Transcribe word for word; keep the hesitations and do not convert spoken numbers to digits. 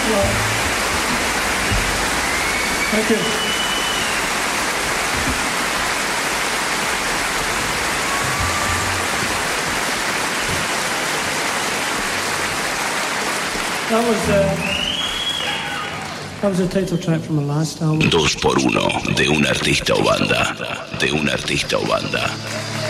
Thank you. That was, uh, that was a title track from the last album. Dos por uno de un artista o banda, de un artista o banda.